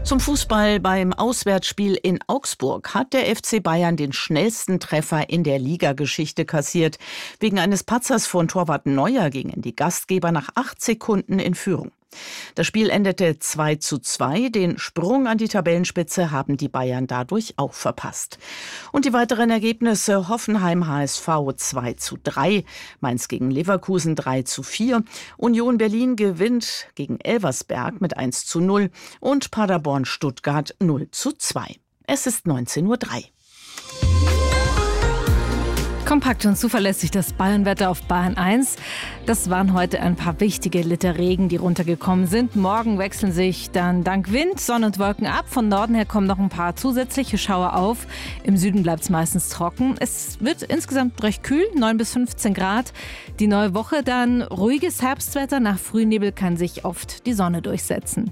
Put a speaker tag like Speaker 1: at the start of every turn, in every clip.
Speaker 1: Zum Fußball: Beim Auswärtsspiel in Augsburg hat der FC Bayern den schnellsten Treffer in der Ligageschichte kassiert. Wegen eines Patzers von Torwart Neuer gingen die Gastgeber nach 8 Sekunden in Führung. Das Spiel endete 2:2. Den Sprung an die Tabellenspitze haben die Bayern dadurch auch verpasst. Und die weiteren Ergebnisse: Hoffenheim HSV 2:3, Mainz gegen Leverkusen 3:4, Union Berlin gewinnt gegen Elversberg mit 1:0 und Paderborn Stuttgart 0:2. Es ist 19:03 Uhr.
Speaker 2: Kompakt und zuverlässig das Bayernwetter auf Bayern 1. Das waren heute ein paar wichtige Liter Regen, die runtergekommen sind. Morgen wechseln sich dann dank Wind, Sonne und Wolken ab. Von Norden her kommen noch ein paar zusätzliche Schauer auf. Im Süden bleibt es meistens trocken. Es wird insgesamt recht kühl, 9 bis 15 Grad. Die neue Woche dann ruhiges Herbstwetter. Nach Frühnebel kann sich oft die Sonne durchsetzen.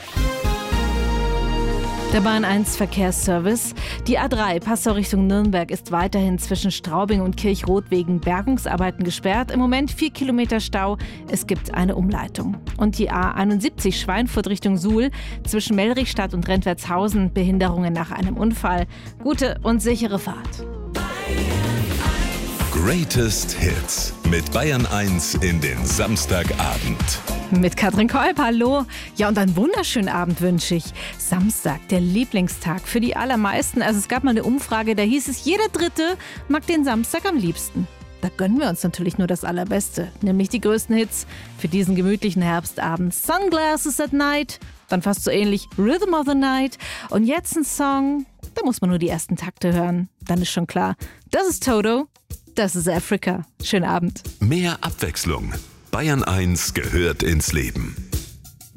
Speaker 2: Der Bayern 1 Verkehrsservice. Die A3 Passau Richtung Nürnberg ist weiterhin zwischen Straubing und Kirchroth wegen Bergungsarbeiten gesperrt. Im Moment 4 Kilometer Stau. Es gibt eine Umleitung. Und die A71 Schweinfurt Richtung Suhl zwischen Mellrichstadt und Rentwertshausen. Behinderungen nach einem Unfall. Gute und sichere Fahrt.
Speaker 3: Greatest Hits mit Bayern 1 in den Samstagabend.
Speaker 2: Mit Katrin Kolb, hallo. Ja, und einen wunderschönen Abend wünsche ich. Samstag, der Lieblingstag für die allermeisten. Also es gab mal eine Umfrage, da hieß es, jeder Dritte mag den Samstag am liebsten. Da gönnen wir uns natürlich nur das Allerbeste, nämlich die größten Hits für diesen gemütlichen Herbstabend. Sunglasses at Night, dann fast so ähnlich Rhythm of the Night. Und jetzt ein Song, da muss man nur die ersten Takte hören. Dann ist schon klar, das ist Toto, das ist Africa. Schönen Abend.
Speaker 3: Mehr Abwechslung. Bayern 1 gehört ins Leben.